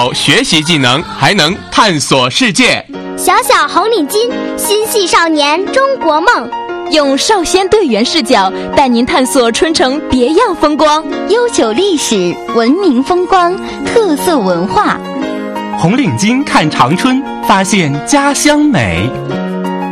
有学习技能，还能探索世界。 小小红领巾，心系少年中国梦。 用少先队员视角带您探索春城别样风光， 悠久历史、文明风光、特色文化。 红领巾看长春，发现家乡美。